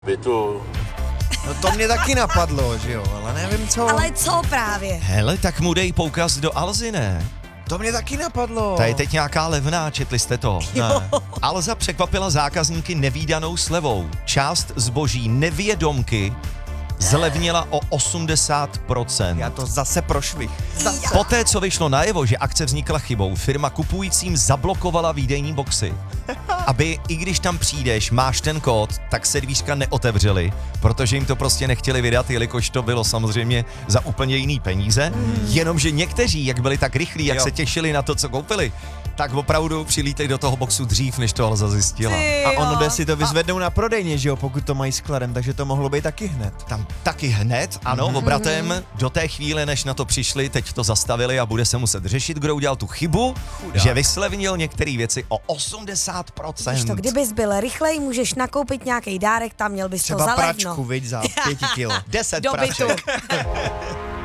bytu. No to mě taky napadlo, že jo, ale nevím co. Ale co právě? Hele, tak mu dej poukaz do Alzy, ne? To mě taky napadlo. Ta je teď nějaká levná, četli jste to? Ne. Alza překvapila zákazníky nevídanou slevou. Část zboží nevědomky zlevnila o 80%. Já to zase prošvih. Poté, co vyšlo najevo, že akce vznikla chybou, firma kupujícím zablokovala výdejní boxy. Aby i když tam přijdeš, máš ten kód, tak se dvířka neotevřely, protože jim to prostě nechtěli vydat, jelikož to bylo samozřejmě za úplně jiný peníze. Jenomže někteří, jak byli tak rychlí, jak se těšili na to, co koupili, tak opravdu přilítli do toho boxu dřív, než to Alza zjistila. Ty A jo. ono jde si to vyzvednou na prodejně, že jo, pokud to mají skladem, takže to mohlo být taky hned. Tam taky hned, ano, obratem, do té chvíle, než na to přišli, teď to zastavili a bude se muset řešit, kdo udělal tu chybu, že vyslevnil některé věci o 80%. Víš to, kdybys byl rychlej, můžeš nakoupit nějaký dárek, tam měl bys Třeba to za pračku, levno. viď, za 5 kilo. 10 Do bytu. praček.